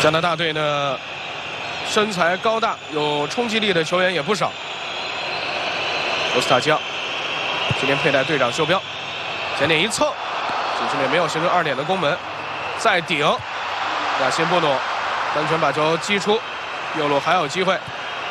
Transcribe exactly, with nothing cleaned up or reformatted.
加拿大队呢，身材高大、有冲击力的球员也不少。罗斯塔基奥今天佩戴队长袖标，前点一蹭，禁区内没有形成二点的攻门，再顶，亚辛布努单拳把球击出，右路还有机会。